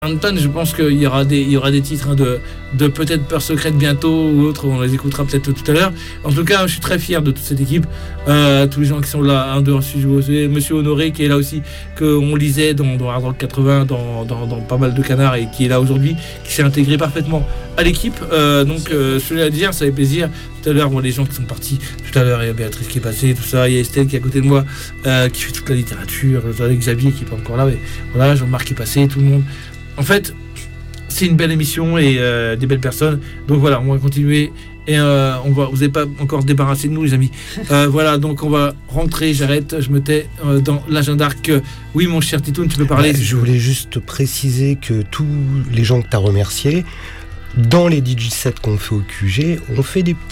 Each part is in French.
Anton, je pense qu'il y aura des titres de peut-être Peur Secrète bientôt ou autres, on les écoutera peut-être tout à l'heure. En tout cas, je suis très fier de toute cette équipe, tous les gens qui sont là, un dehors studio, Monsieur Honoré qui est là aussi, qu'on lisait dans Hard Rock 80, dans pas mal de canards et qui est là aujourd'hui, qui s'est intégré parfaitement à l'équipe. Donc, je voulais à dire, ça fait plaisir. Tout à l'heure, moi, les gens qui sont partis, tout à l'heure, il y a Béatrice qui est passée, tout ça, il y a Estelle qui est à côté de moi, qui fait toute la littérature, Xavier qui n'est pas encore là, mais voilà, Jean-Marc qui est passé, tout le monde. En fait, c'est une belle émission et des belles personnes. Donc voilà, on va continuer et vous n'avez pas encore débarrassé de nous, les amis. Voilà, donc on va rentrer. J'arrête, je me tais dans l'agenda d'Arc. Oui, mon cher Titoun, tu peux parler. Je voulais juste préciser que tous les gens que tu as remerciés, dans les DJ7 qu'on fait au QG, on fait des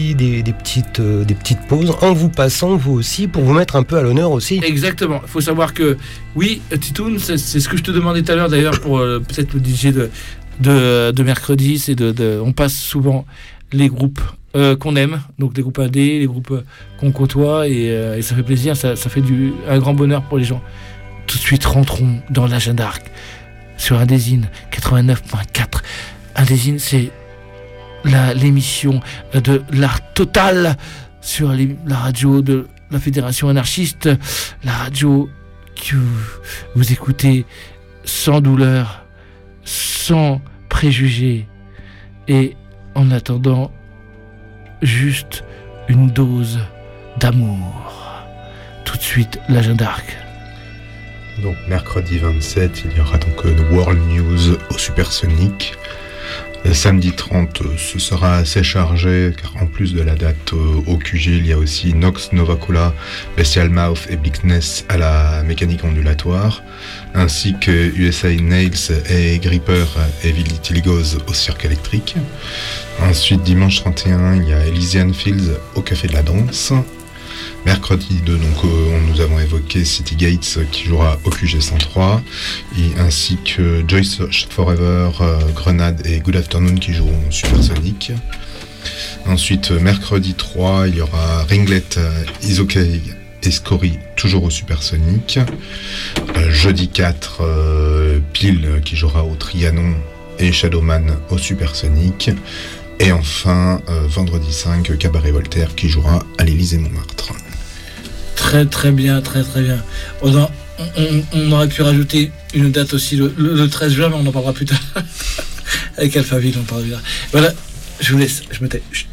petites pauses en vous passant, vous aussi, pour vous mettre un peu à l'honneur aussi. Exactement. Il faut savoir que, oui, Titoun, c'est ce que je te demandais tout à l'heure, d'ailleurs, pour peut-être le DJ de mercredi, c'est on passe souvent les groupes qu'on aime, donc les groupes indés, les groupes qu'on côtoie, et ça fait plaisir, ça fait un grand bonheur pour les gens. Tout de suite, rentrons dans l'agenda Arc, sur Indésine 89.4. Indésine, c'est l'émission de l'art total sur la radio de la Fédération anarchiste, la radio que vous écoutez sans douleur, sans préjugés, et en attendant juste une dose d'amour. Tout de suite, l'agenda Arc. Donc mercredi 27, il y aura donc The World News au Supersonic. Samedi 30, ce sera assez chargé, car en plus de la date au QG, il y a aussi Nox Novacola, Bestial Mouth et Blickness à la mécanique ondulatoire, ainsi que USA Nails et Gripper et Vilitigos au cirque électrique. Ensuite, dimanche 31, il y a Elysian Fields au Café de la Danse. Mercredi 2, donc, nous avons évoqué City Gates qui jouera au QG 103, ainsi que Joyce Forever, Grenade et Good Afternoon qui joueront Supersonic. Ensuite, mercredi 3, il y aura Ringlet, Is OK et Scory toujours au Supersonic. Jeudi 4, Pile qui jouera au Trianon et Shadowman au Supersonic. Et enfin, vendredi 5, Cabaret Voltaire qui jouera à l'Élysée-Montmartre. Très très bien, très très bien. On aurait pu rajouter une date aussi le 13 juin, mais on en parlera plus tard. Avec Alphaville, on parlera plus tard. Voilà, je vous laisse, je me tais. Chut.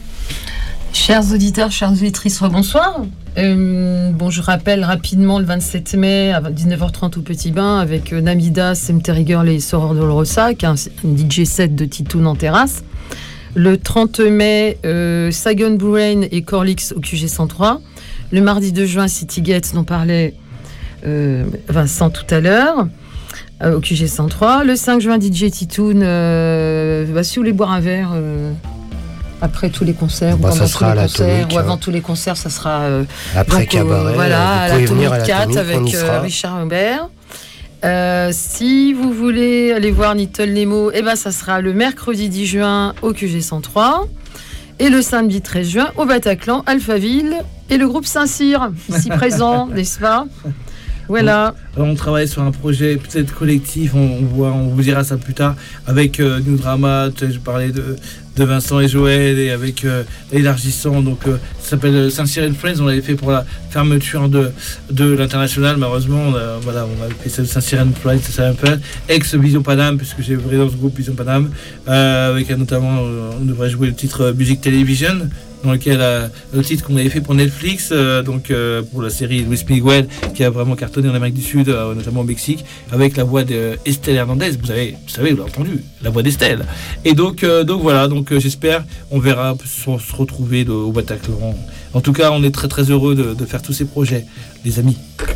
Chers auditeurs, chères auditrices, bonsoir. Je rappelle rapidement le 27 mai à 19h30 au Petit Bain avec Namida, Cemetery Girl et Soror Dolorosa, qui est un DJ set de Titoun en terrasse. Le 30 mai, Sagan Blue Rain et Corlix au QG 103. Le mardi 2 juin, City Gates, dont parlait Vincent tout à l'heure, au QG 103. Le 5 juin, DJ Titoun, si vous voulez boire un verre après tous les concerts, ou ça sera à l'Atomique, ou avant tous les concerts, ça sera après Cabaret. À l'Atomique 4 avec Richard Humbert. Si vous voulez aller voir Little Nemo, ça sera le mercredi 10 juin au QG 103 et le samedi 13 juin au Bataclan, Alphaville et le groupe Saint-Cyr, ici présent, n'est-ce pas? Voilà. On travaille sur un projet peut-être collectif, on vous dira ça plus tard, avec New Drama, je parlais de Vincent et Joël, et avec l'élargissant, donc ça s'appelle Saint-Cyr and Friends, on l'avait fait pour la fermeture de l'international, malheureusement on a fait ça Saint-Cyr and Friends, ça un peu ex-Vision Paname, puisque j'ai œuvré dans ce groupe Vision Paname, avec notamment, on devrait jouer le titre Music Television, dans lequel le titre qu'on avait fait pour Netflix, pour la série Luis Miguel, qui a vraiment cartonné en Amérique du Sud, notamment au Mexique, avec la voix d'Estelle Hernandez. Vous savez, vous l'avez entendu, la voix d'Estelle. Et donc voilà, j'espère, on verra se retrouver au Bataclan. En tout cas, on est très très heureux de faire tous ces projets, les amis.